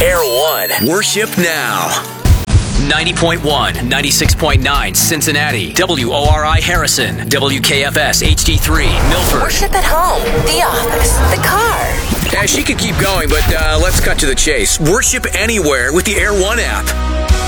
Air One. Worship now. 90.1, 96.9 Cincinnati, WORI Harrison, WKFS HD3 Milford. Worship at home, the office, the car. She could keep going, but let's cut to the chase. Worship anywhere with the Air One app.